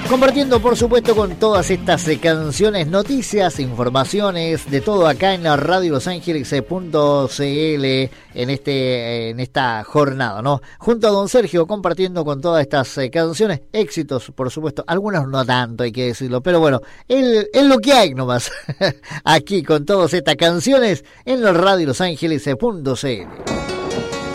Compartiendo, por supuesto, con todas estas canciones, noticias, informaciones, de todo acá en la Radio Los Ángeles.cl en esta jornada, ¿no? Junto a don Sergio, compartiendo con todas estas canciones, éxitos, por supuesto, algunos no tanto, hay que decirlo, pero bueno, es lo que hay nomás, aquí con todas estas canciones en la Radio Los Ángeles.cl.